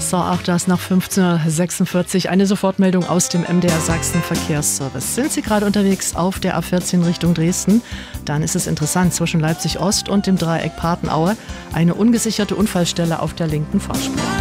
So, auch das nach 15:46 Uhr. Eine Sofortmeldung aus dem MDR Sachsen Verkehrsservice. Sind Sie gerade unterwegs auf der A14 Richtung Dresden? Dann ist es interessant, zwischen Leipzig Ost und dem Dreieck Patenaue eine ungesicherte Unfallstelle auf der linken Fahrspur.